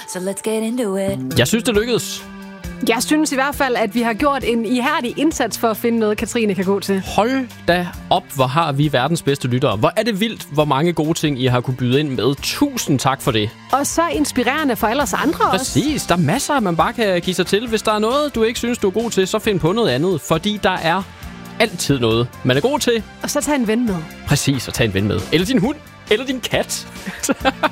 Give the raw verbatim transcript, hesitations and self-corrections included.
So let's get into it. Jeg synes, det lykkedes. Jeg synes i hvert fald, at vi har gjort en ihærdig indsats for at finde noget, Katrine kan gå til. Hold da op, hvor har vi verdens bedste lyttere. Hvor er det vildt, hvor mange gode ting, I har kunne byde ind med. Tusind tak for det. Og så inspirerende for alle os andre også. Præcis, der er masser, man bare kan give sig til. Hvis der er noget, du ikke synes, du er god til, så find på noget andet. Fordi der er altid noget, man er god til. Og så tag en ven med. Præcis, og tag en ven med. Eller din hund. Eller din kat.